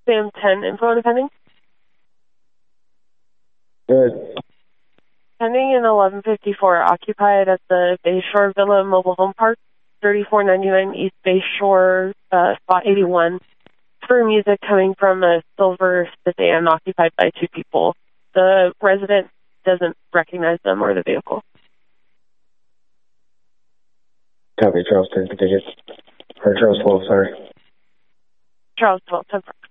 Sam 10, info on pending. Good. Pending in 1154, occupied at the Bayshore Villa Mobile Home Park, 3499 East Bayshore, spot 81. For music coming from a silver sedan occupied by 2 people. The resident doesn't recognize them or the vehicle. Copy, Charles 10, continue. Or Charles 12, sorry. Charles 12, 10.